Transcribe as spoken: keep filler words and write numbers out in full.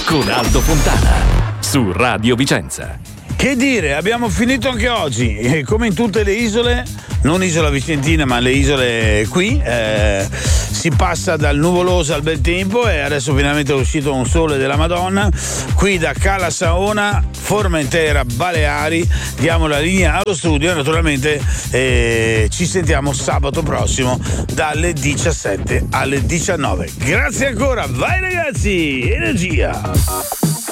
con Aldo Fontana su Radio Vicenza. Che dire, abbiamo finito anche oggi, eh, come in tutte le isole, non Isola Vicentina ma le isole qui, eh, si passa dal nuvoloso al bel tempo e adesso finalmente è uscito un sole della Madonna. Qui da Cala Saona, Formentera, Baleari, diamo la linea allo studio e naturalmente eh, ci sentiamo sabato prossimo dalle diciassette alle diciannove. Grazie ancora, vai ragazzi, energia!